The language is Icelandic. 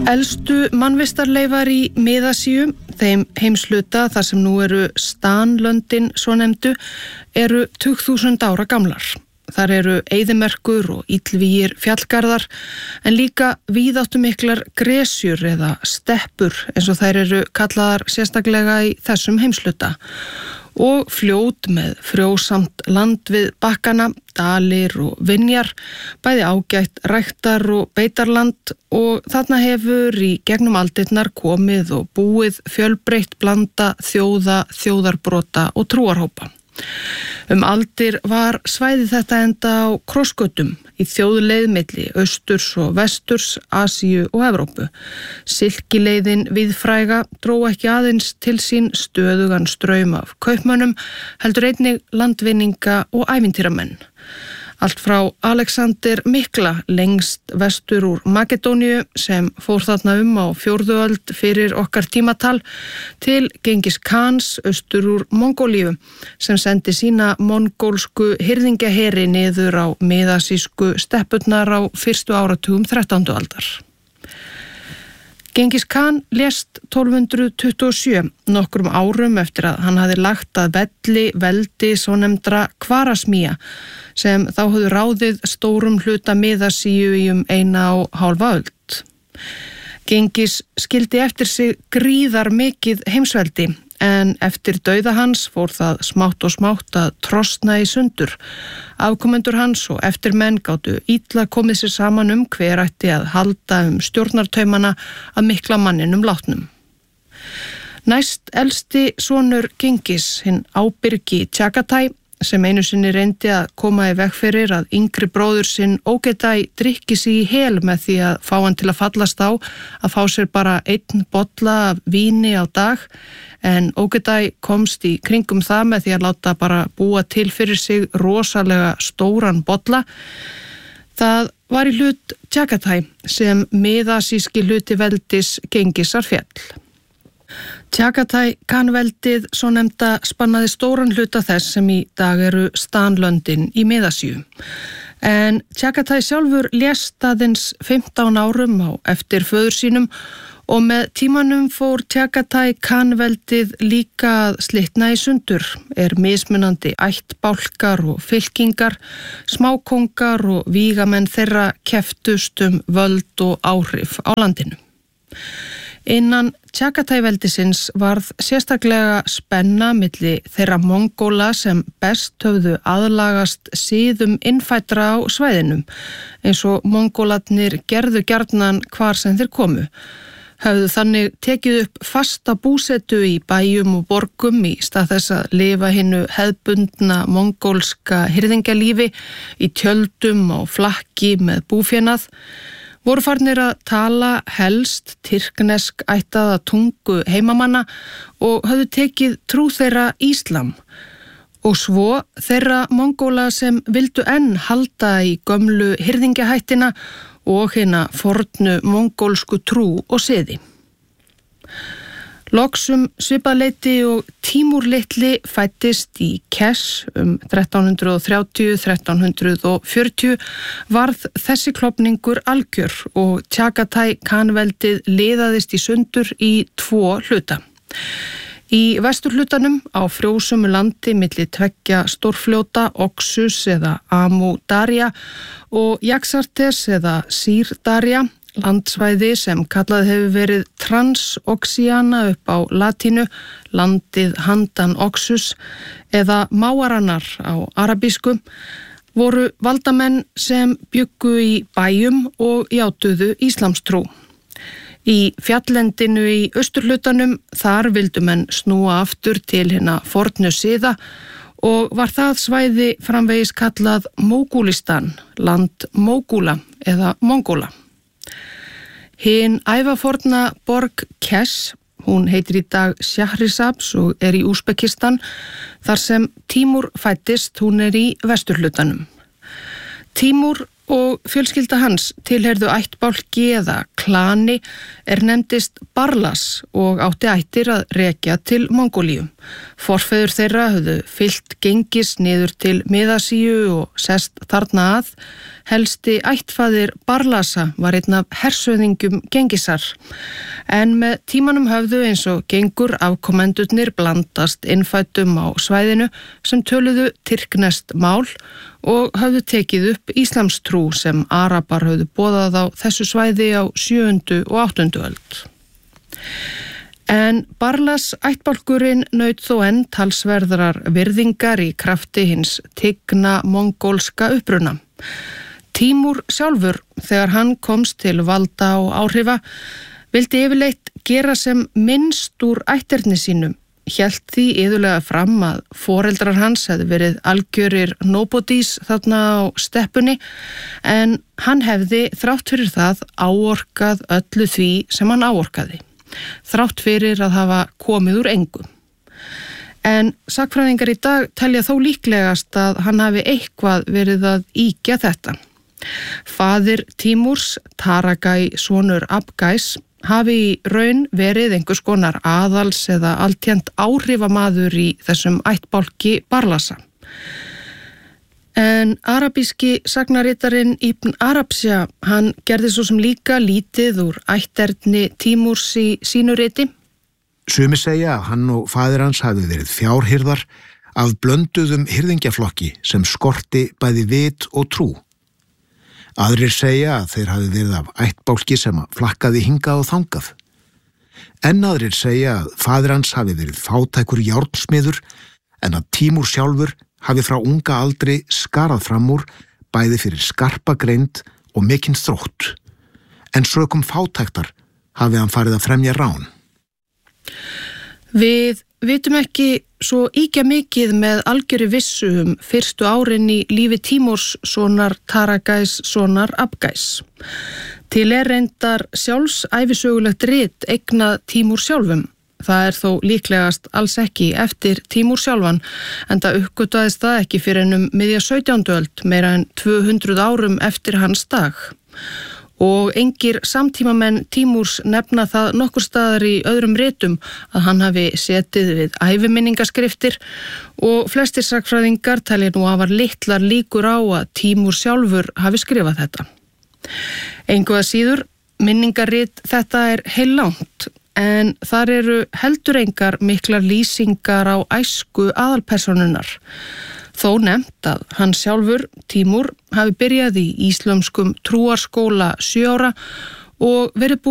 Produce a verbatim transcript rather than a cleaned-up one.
Elstu mannvistarleifar í Mið-Asíu, þeim heimshluta þar sem nú eru stanlöndin svonefndu, eru tugþúsund ára gamlar. Þar eru eyðimerkur og illvígir fjallgarðar en líka víðáttumiklar gresjur eða steppur eins og þær eru kallaðar sérstaklega í þessum heimshluta. Og fljót með frjósamt land við bakkana, dalir og vinjar, bæði ágætt ræktar og beitarland og þarna hefur í gegnum aldirnar komið og búið fjölbreytt blanda þjóða, þjóðarbrota og trúarhópa. Um aldir var svæði þetta enda á krossgötum í þjóðleið milli austurs og vesturs, Asíu og Evrópu. Silkileiðin víðfræga dró ekki aðeins til sín stöðugan straum af kaupmönnum, heldur einnig landvinninga og ævintýramenn. Allt frá Alexander mikla lengst vestur úr Makedóníu sem fór þarna um á fjórðu öld fyrir okkar tímatal til Gengis Khans austur úr Mongólíu sem sendi sína mongólsku hirðingjaheri niður á miðasísku steppurnar á fyrstu áratugum þrettándu aldar. Gengis Khan lést tólf hundruð tuttugu og sjö, nokkrum árum eftir að hann hafði lagt að velli veldi svonefndra Kvarasmía sem þá höfðu ráðið stórum hluta Mið-Asíu í um eina og hálfa öld. Gengis skildi eftir sig gríðar mikið heimsveldi en eftir dauða hans fór það smátt og smátt að trosna í sundur. Afkomendur hans og eftirmenn gátu illa komið sér saman um hver ætti að halda um stjórnartaumana að mikla manninum látnum. Næst elsti sonur Gengis, hinn ábyrgi Chagatai, sem einu sinni reyndi að koma í veg fyrir að yngri bróður sinn Ogetai drykki sig í hel með því að fá hann til að fallast á að fá sér bara einn bolla af víni á dag, en Ogetai komst í kringum það með því að láta bara búa til fyrir sig rosalega stóran bolla. Það var í hlut Chagatai sem miðasíski hluti veldis Gengisar fjall. Chagatai Khan-veldið svo nefnda spannaði stóran hluta þess sem í dag eru stanlöndin í Mið-Asíu. En Chagatai sjálfur lést aðeins fimmtán árum á eftir föður sínum og með tímanum fór Chagatai Khan-veldið líka að slitna í sundur, er mismunandi ættbálkar og fylkingar, smákongar og vígamenn þeirra keftust um völd og áhrif á landinu. Innan Chagatai-veldisins varð sérstaklega spenna milli þeirra Mongóla sem best höfðu aðlagast siðum innfædra á svæðinum, eins og Mongólarnir gerðu gjarnan hvar sem þeir komu. Höfðu þannig tekið upp fasta búsetu í bæjum og borgum í stað þess að lifa hinu hefðbundna mongólska hirðingjalífi í tjöldum og flakki með búfénað, voru farnir að tala helst tyrknesk ættaða tungu heimamanna og höfðu tekið trú þeirra íslam. Og svo þeirra Mongóla sem vildu enn halda í gömlu hirðingjahættina og hina fornu mongólsku trú og siði. Loksum svipaleiti og Tímúr litli fæddist í Kesh um þrettán hundruð þrjátíu til þrettán hundruð fjörutíu varð þessi klofningur algjör og Chagatai Khan-veldið liðaðist í sundur í tvo hluta. Í vesturhlutanum á frjósumu landi milli tveggja stórfljóta Oxus eða Amu Darja og Jaxartes eða Sir Darja, landsvæði sem kallað hefur verið Transoxiana upp á latínu, landið handan Oxus eða Máarannar á arabísku, voru valdamenn sem bjuggu í bæjum og játuðu íslamstrú. Í fjallendinu í austurhlutanum þar vildu menn snúa aftur til hina fornu siða og var það svæði framvegis kallað Mógúlistan, land Mógúla eða Mongóla. Hin ævaforna borg Kesh, hún heitir í dag Shahrisabz og er í Úsbekistan, þar sem Tímúr fæddist, hún er í vesturhlutanum. Tímúr og fjölskylda hans tilheyrðu ættbálki eða klani er nefndist Barlas og átti ættir að rekja til Mongólíu. Forfeður þeirra höfðu fylgt Gengis niður til Mið-Asíu og sest þarna að, helsti ættfaðir Barlasa, var einn af hersöðingjum Gengisar. En með tímanum höfðu eins og gengur afkomendurnir blandast innfættum á svæðinu sem töluðu tyrkneskt mál og höfðu tekið upp íslamstrú sem Arabar höfðu boðað á þessu svæði á sjöundu og áttundu öld. En Barlas ættbálkurinn naut þó enn talsverðrar virðingar í krafti hins tigna mongólska uppruna. Tímúr sjálfur, þegar hann komst til valda og áhrifa, vildi yfirleitt gera sem minnst úr ætterni sínum, hélt því iðulega fram að foreldrar hans hefði verið algjörir nobodies þarna á steppunni, en hann hefði þrátt fyrir það áorkað öllu því sem hann áorkaði. Þrátt fyrir að hafa komið úr engum. En sakfræðingar í dag telja þó líklegast að hann hafi eitthvað verið að ýkja þetta. Faðir Tímúrs, Taragæ sonur Abgæs, hafi í raun verið einhvers konar aðals eða alltént áhrifamaður í þessum ættbálki Barlasa. En arabíski sagnaritarinn Ibn Arabsja, hann gerði svo sem líka lítið úr ætterni Tímúrs í sínu riti. Sumir segja að hann og faðir hans hafi verið fjárhirðar af blönduðum hirðingjaflokki sem skorti bæði vit og trú. Aðrir segja að þeir hafi verið af ættbálki sem flakkaði hingað og þangað. En aðrir segja að faðir hans hafi verið fátækur járnsmiður en að Tímúr sjálfur hafi frá unga aldri skarað fram úr bæði fyrir skarpa greind og mikinn þrótt. En sökum fátæktar hafi hann farið að fremja rán. Við vitum ekki svo ýkja mikið með algjöri vissu um fyrstu árin í lífi Tímúrs sonar Taragæs sonar Abgæs. Til er reyndar sjálfsæfisögulegt rit eignað Tímúr sjálfum. Það er þó líklegast alls ekki eftir Tímúr sjálfan, enda uppgötvaðist það ekki fyrir ennum miðja sautjándu öld, meira en tvö hundruð árum eftir hans dag. Og engir samtímamenn Tímúrs nefna það nokkur staðar í öðrum ritum að hann hafi setið við æviminningaskriftir og flestir sakfræðingar telja nú afar litlar líkur á að Tímúr sjálfur hafi skrifað þetta. Engu að síður, minningarit þetta er heillangt, en þar eru heldur engar miklar lýsingar á æsku aðalpersonunar. Þó nefnt að hann sjálfur, Tímúr, hafi byrjað í íslömskum trúarskóla sjö ára og verið búinn